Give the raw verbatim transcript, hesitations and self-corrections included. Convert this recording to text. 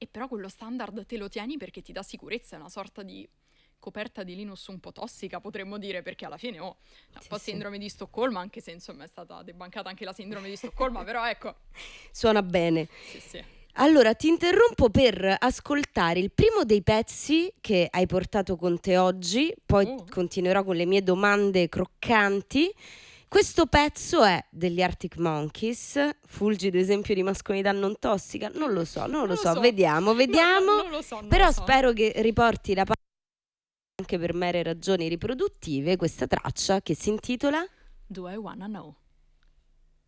però quello standard te lo tieni perché ti dà sicurezza, è una sorta di coperta di Linus un po' tossica, potremmo dire, perché alla fine oh, un Sì, po' sì. sindrome di Stoccolma, anche se insomma è stata debancata anche la sindrome di Stoccolma, però ecco. Suona bene. Sì, sì. Allora, ti interrompo per ascoltare il primo dei pezzi che hai portato con te oggi, poi Uh. continuerò con le mie domande croccanti. Questo pezzo è degli Arctic Monkeys, fulgido esempio di mascolinità non tossica, non lo so, non, Non lo lo so, so. vediamo, No, vediamo, no, non lo so, non però lo so. spero che riporti la parte anche per mere ragioni riproduttive questa traccia che si intitola Do I Wanna Know?